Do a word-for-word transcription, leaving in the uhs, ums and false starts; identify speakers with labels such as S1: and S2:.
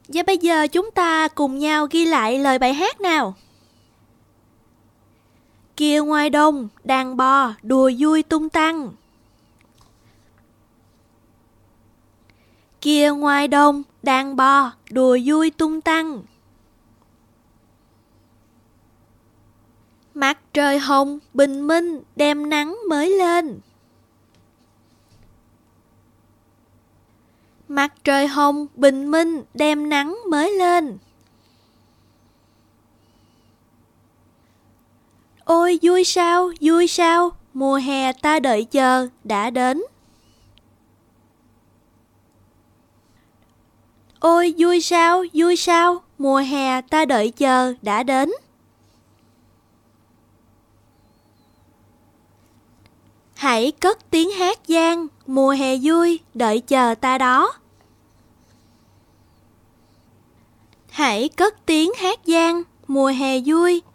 S1: Và bây giờ chúng ta cùng nhau ghi lại lời bài hát nào. Kia ngoài đồng, đàn bò, đùa vui tung tăng. Kia ngoài đồng, đàn bò, đùa vui tung tăng. Mặt trời hồng, bình minh, đem nắng mới lên. Mặt trời hồng, bình minh, đem nắng mới lên. Ôi vui sao, vui sao, mùa hè ta đợi chờ đã đến. Ôi vui sao, vui sao, mùa hè ta đợi chờ đã đến. Hãy cất tiếng hát vang, mùa hè vui đợi chờ ta đó. Hãy cất tiếng hát vang, mùa hè vui